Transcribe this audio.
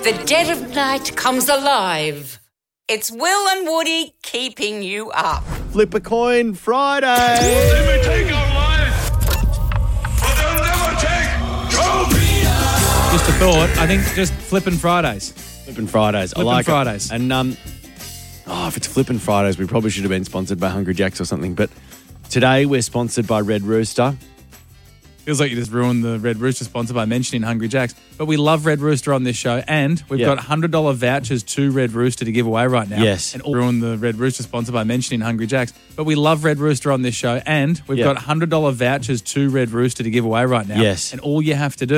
the dead of night comes alive. It's Will and Woody keeping you up. Flip a coin Friday. They may take our lives, but they'll never take yours. Just a thought. I think just flipping Fridays. Flipping Fridays. I like Fridays. it. And if it's Flipping Fridays, we probably should have been sponsored by Hungry Jack's or something. But today we're sponsored by Red Rooster. Feels like you just ruined the Red Rooster sponsor by mentioning Hungry Jack's. But we love Red Rooster on this show, and we've got $100 vouchers to Red Rooster to give away right now. Yes. And ruined the Red Rooster sponsor by mentioning Hungry Jack's. But we love Red Rooster on this show, and we've got $100 vouchers to Red Rooster to give away right now. Yes. And all you have to do